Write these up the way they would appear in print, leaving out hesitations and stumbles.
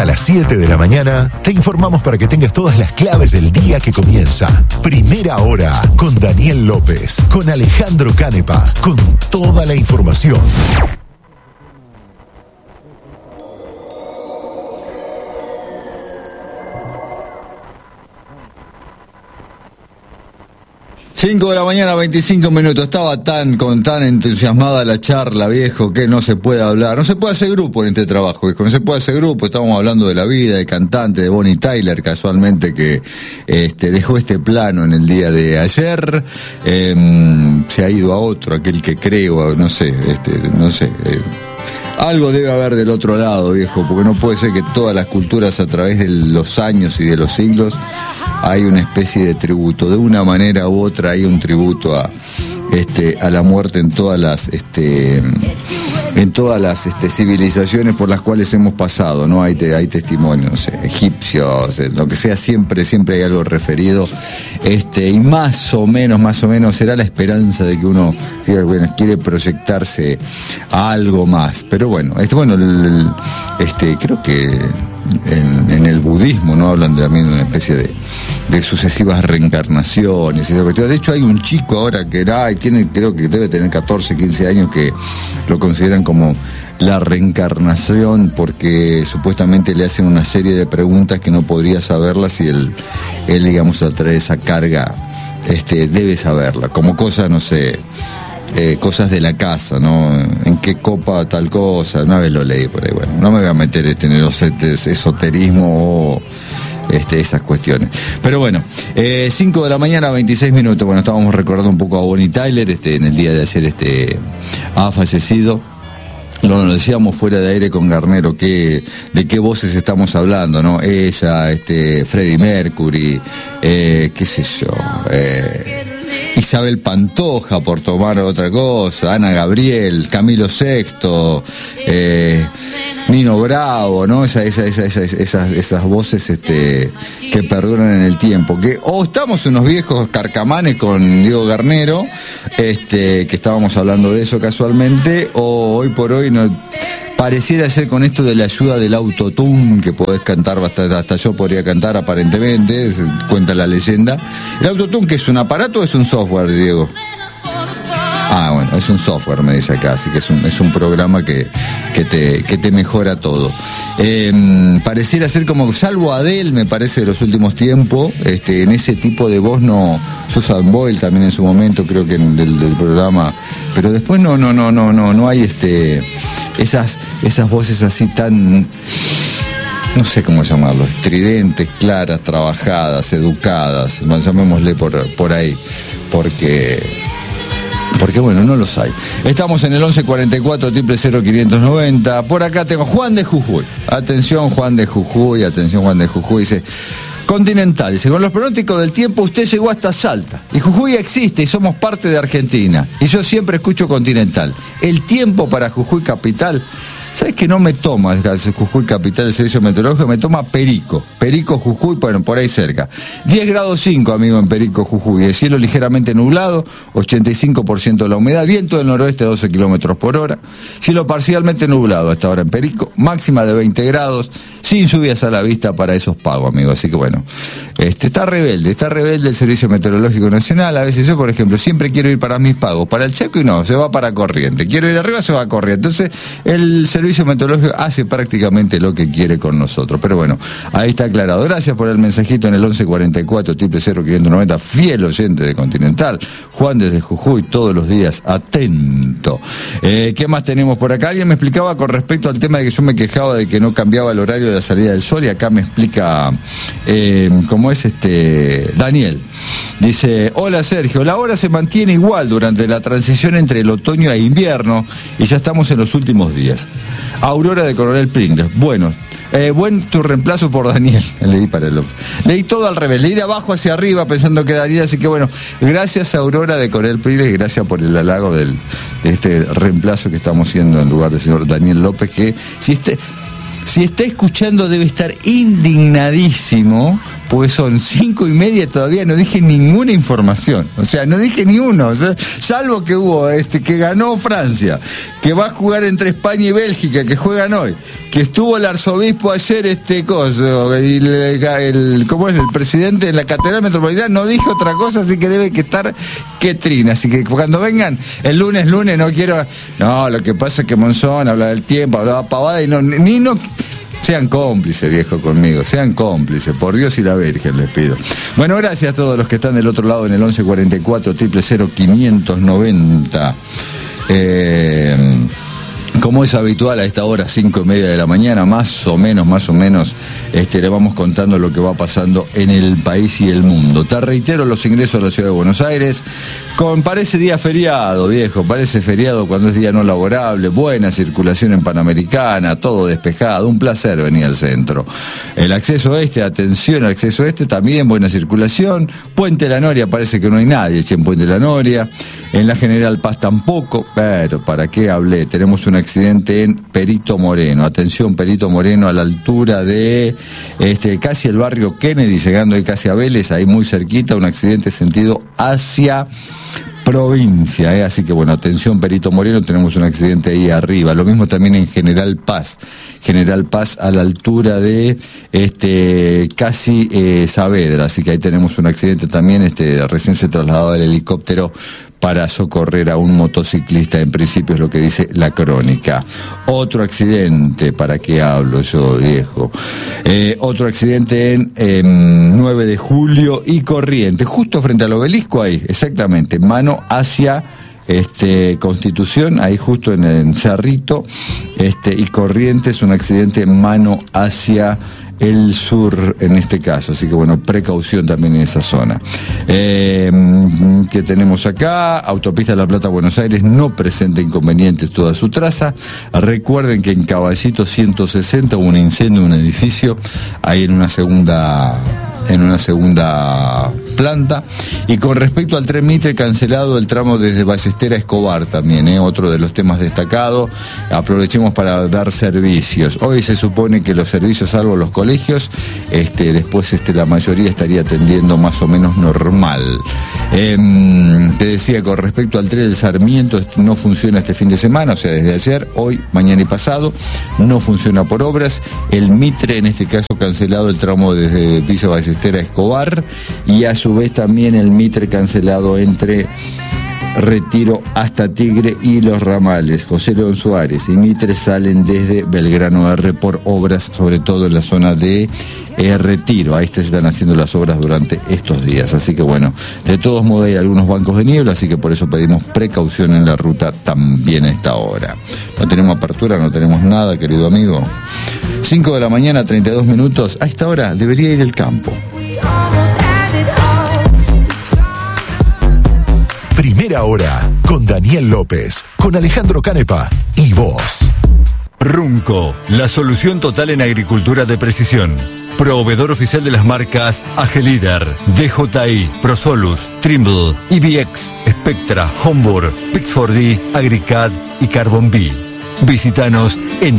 Hasta las 7 de la mañana te informamos para que tengas todas las claves del día que comienza. Primera Hora con Daniel López, con Alejandro Canepa, con toda la información. Cinco de la mañana, 25 minutos. Estaba tan entusiasmada la charla, viejo, que no se puede hablar. No se puede hacer grupo en este trabajo, viejo. No se puede hacer grupo. Estábamos hablando de la vida, del cantante, de Bonnie Tyler, casualmente, que dejó este plano en el día de ayer. Se ha ido a otro, aquel que creo, no sé. Algo debe haber del otro lado, viejo, porque no puede ser que todas las culturas a través de los años y de los siglos hay una especie de tributo. De una manera u otra hay un tributo a la muerte en todas las civilizaciones por las cuales hemos pasado, ¿no? Hay testimonios, no sé, egipcios, lo que sea, siempre hay algo referido, y más o menos será la esperanza de que uno quiere proyectarse a algo más. Pero bueno, creo que en el budismo no hablan también de una especie de sucesivas reencarnaciones y de hecho hay un chico ahora que creo que debe tener 14, 15 años, que lo consideran como la reencarnación porque supuestamente le hacen una serie de preguntas que no podría saberlas y él digamos, al traer esa carga debe saberla, como cosas, no sé, cosas de la casa, ¿no? En qué copa tal cosa, una vez lo leí por ahí. Bueno, no me voy a meter en el esoterismo o esas cuestiones. Pero bueno, 5 de la mañana, 26 minutos. Bueno, estábamos recordando un poco a Bonnie Tyler, en el día de ayer ha fallecido. Lo decíamos fuera de aire con Garnero, de qué voces estamos hablando, ¿no? Ella, Freddie Mercury, qué sé yo, Isabel Pantoja, por tomar otra cosa, Ana Gabriel, Camilo VI, Nino Bravo, ¿no? Esas voces que perduran en el tiempo. O estamos unos viejos carcamanes con Diego Garnero, que estábamos hablando de eso casualmente, o hoy por hoy no. Pareciera ser con esto de la ayuda del autotune, que podés cantar bastante, hasta yo podría cantar aparentemente, cuenta la leyenda. ¿El autotune que es un aparato o es un software, Diego? Bueno, es un software, me dice acá, así que es un programa que te mejora todo. Pareciera ser como, salvo Adele, me parece, de los últimos tiempos, en ese tipo de voz no. Susan Boyle también en su momento, creo que del programa, pero después no hay esas voces así tan, no sé cómo llamarlo, estridentes, claras, trabajadas, educadas, llamémosle por ahí, porque bueno, no los hay. Estamos en el 1144-000-590. Por acá tengo Juan de Jujuy. Atención Juan de Jujuy. Dice: Continental, dice, con los pronósticos del tiempo usted llegó hasta Salta. Y Jujuy existe y somos parte de Argentina. Y yo siempre escucho Continental. El tiempo para Jujuy Capital, ¿sabes que no me toma Jujuy Capital el servicio meteorológico? Me toma Perico Jujuy, bueno, por ahí cerca. 10 grados 5, amigo, en Perico Jujuy. El cielo ligeramente nublado, 85% de la humedad, viento del noroeste 12 kilómetros por hora. Cielo parcialmente nublado hasta ahora en Perico, máxima de 20 grados, sin lluvias a la vista para esos pagos, amigo. Así que bueno, está rebelde el Servicio Meteorológico Nacional. A veces yo, por ejemplo, siempre quiero ir para mis pagos, para el Chaco y no, se va para Corrientes. Quiero ir arriba, se va a Corrientes. Entonces, el Servicio Meteorológico hace prácticamente lo que quiere con nosotros. Pero bueno, ahí está aclarado. Gracias por el mensajito en el 1144-000-590, fiel oyente de Continental. Juan desde Jujuy, todos los días, atento. ¿Qué más tenemos por acá? Alguien me explicaba con respecto al tema de que yo me quejaba de que no cambiaba el horario de la salida del sol, y acá me explica cómo es Daniel. Dice: hola Sergio, la hora se mantiene igual durante la transición entre el otoño e invierno y ya estamos en los últimos días. Aurora de Coronel Pringles. Bueno, buen tu reemplazo por Daniel. Leí todo al revés, leí de abajo hacia arriba pensando que Daniel, así que bueno, gracias a Aurora de Coronel Pringles y gracias por el halago de este reemplazo que estamos haciendo en lugar del señor Daniel López, que si está escuchando debe estar indignadísimo pues son 5:30, todavía no dije ninguna información. O sea, no dije ni uno. O sea, salvo que hubo que ganó Francia, que va a jugar entre España y Bélgica, que juegan hoy, que estuvo el arzobispo ayer, y ¿cómo es? El presidente de la Catedral Metropolitana, no dije otra cosa, así que debe que estar que trina. Así que cuando vengan el lunes, no quiero. No, lo que pasa es que Monzón habla del tiempo, hablaba pavada y no. Sean cómplices, viejo, conmigo, sean cómplices, por Dios y la Virgen les pido. Bueno, gracias a todos los que están del otro lado en el 1144 000 590. Como es habitual a esta hora, 5:30 de la mañana, más o menos, le vamos contando lo que va pasando en el país y el mundo. Te reitero los ingresos a la ciudad de Buenos Aires, parece día feriado, viejo, parece feriado cuando es día no laborable, buena circulación en Panamericana, todo despejado, un placer venir al centro. El acceso atención al acceso también buena circulación. Puente La Noria, parece que no hay nadie en Puente La Noria, en la General Paz tampoco, pero ¿para qué hablé? Tenemos un accidente en Perito Moreno. Atención, Perito Moreno, a la altura de casi el barrio Kennedy, llegando ahí casi a Vélez, ahí muy cerquita, un accidente sentido hacia provincia, así que bueno, atención, Perito Moreno, tenemos un accidente ahí arriba. Lo mismo también en General Paz a la altura de casi Saavedra, así que ahí tenemos un accidente también. Recién se trasladaba el helicóptero para socorrer a un motociclista, en principio es lo que dice la crónica. Otro accidente, ¿para qué hablo yo, viejo? Otro accidente en 9 de julio y Corrientes, justo frente al obelisco ahí, exactamente, mano hacia Constitución, ahí justo en Cerrito, y Corrientes, un accidente mano hacia el sur en este caso, así que bueno, precaución también en esa zona. ¿Qué tenemos acá? Autopista La Plata Buenos Aires no presenta inconvenientes toda su traza. Recuerden que en Caballito 160 hubo un incendio en un edificio, ahí en una segunda planta. Y con respecto al tren Mitre, cancelado el tramo desde Ballester a Escobar también, otro de los temas destacados. Aprovechemos para dar servicios. Hoy se supone que los servicios, salvo los colegios, después la mayoría estaría atendiendo más o menos normal. Te decía, con respecto al tren del Sarmiento, no funciona este fin de semana, o sea, desde ayer, hoy, mañana y pasado, no funciona por obras. El Mitre, en este caso, cancelado el tramo desde Villa Ballester a Escobar, y a su vez también el Mitre cancelado entre Retiro hasta Tigre y Los Ramales. José León Suárez y Mitre salen desde Belgrano R por obras, sobre todo en la zona de Retiro. Ahí se están haciendo las obras durante estos días, así que bueno, de todos modos hay algunos bancos de niebla, así que por eso pedimos precaución en la ruta también a esta hora. No tenemos apertura, no tenemos nada, querido amigo. 5 de la mañana, 32 minutos. A esta hora debería ir el campo. Primera hora con Daniel López, con Alejandro Canepa y vos. Runco, la solución total en agricultura de precisión. Proveedor oficial de las marcas Agelíder, DJI, Prosolus, Trimble, EBX, Spectra, Homburg, Pix4D, Agricad y Carbon B. Visítanos en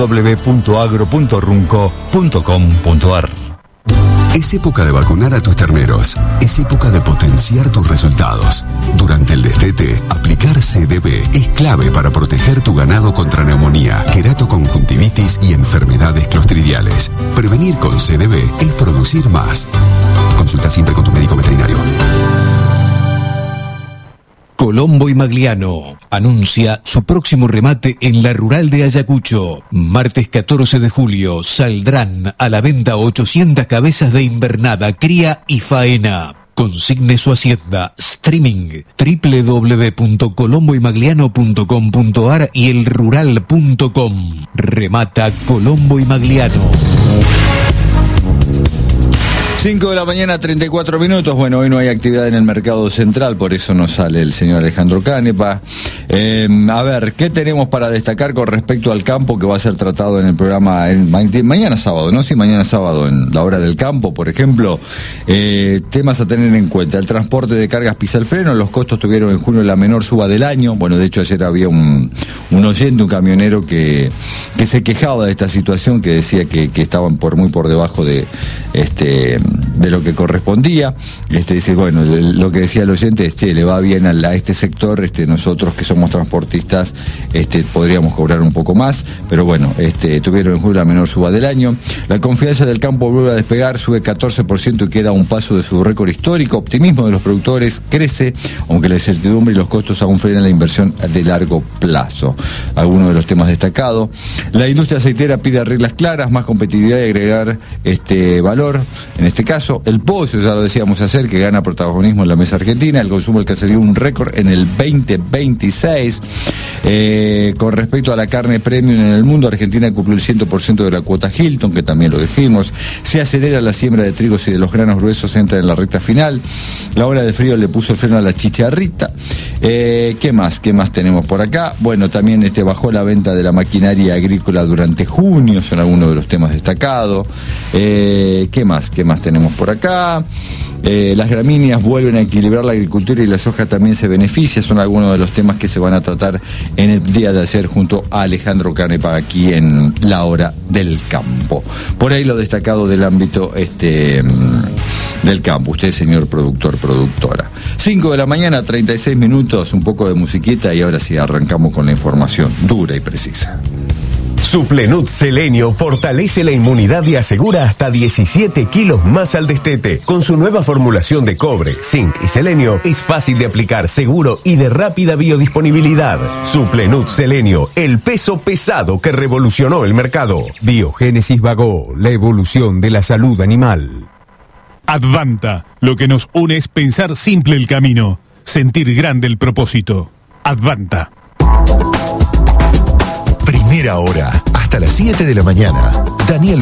www.agro.runco.com.ar. Es época de vacunar a tus terneros. Es época de potenciar tus resultados. Durante el destete, aplicar CDB es clave para proteger tu ganado contra neumonía, queratoconjuntivitis y enfermedades clostridiales. Prevenir con CDB es producir más. Consulta siempre con tu médico veterinario. Colombo y Magliano anuncia su próximo remate en la Rural de Ayacucho. Martes 14 de julio saldrán a la venta 800 cabezas de invernada, cría y faena. Consigne su hacienda. Streaming www.colomboymagliano.com.ar y elrural.com. Remata Colombo y Magliano. 5 de la mañana, 34 minutos. Bueno, hoy no hay actividad en el mercado central, por eso no sale el señor Alejandro Canepa. A ver, ¿qué tenemos para destacar con respecto al campo que va a ser tratado en el programa mañana sábado, ¿no? Sí, mañana sábado, en la hora del campo, por ejemplo. Temas a tener en cuenta: el transporte de cargas pisa el freno. Los costos tuvieron en junio la menor suba del año. Bueno, de hecho ayer había un oyente, un camionero que se quejaba de esta situación, que decía que estaban muy por debajo de lo que correspondía. Dice, bueno, lo que decía el oyente es, le va bien a este sector, nosotros que somos transportistas, podríamos cobrar un poco más, pero bueno, tuvieron en julio la menor suba del año. La confianza del campo vuelve a despegar, sube 14% y queda a un paso de su récord histórico. Optimismo de los productores crece, aunque la incertidumbre y los costos aún frenan la inversión de largo plazo. Algunos de los temas destacados: la industria aceitera pide reglas claras, más competitividad y agregar valor. En este caso, el pollo, ya lo decíamos ayer, que gana protagonismo en la mesa argentina. El consumo alcanzaría un récord en el 2026. Con respecto a la carne premium en el mundo, Argentina cumplió el 100% de la cuota Hilton, que también lo dijimos. Se acelera la siembra de trigos y de los granos gruesos, entra en la recta final. La ola de frío le puso freno a la chicharrita. ¿Qué más tenemos por acá? Bueno, también bajó la venta de la maquinaria agrícola durante junio, son algunos de los temas destacados. ¿Qué más tenemos por acá? Las gramíneas vuelven a equilibrar la agricultura y la soja también se beneficia, son algunos de los temas que se van a tratar en el día de ayer junto a Alejandro Canepa aquí en La Hora del Campo. Por ahí lo destacado del ámbito del campo. Usted, señor productor, productora. 5 de la mañana, 36 minutos, un poco de musiquita y ahora sí arrancamos con la información dura y precisa. Suplenut Selenio fortalece la inmunidad y asegura hasta 17 kilos más al destete. Con su nueva formulación de cobre, zinc y selenio, es fácil de aplicar, seguro y de rápida biodisponibilidad. Suplenut Selenio, el peso pesado que revolucionó el mercado. Biogénesis Bagó, la evolución de la salud animal. Advanta, lo que nos une es pensar simple el camino, sentir grande el propósito. Advanta. Primera hora, hasta las 7 de la mañana. Daniel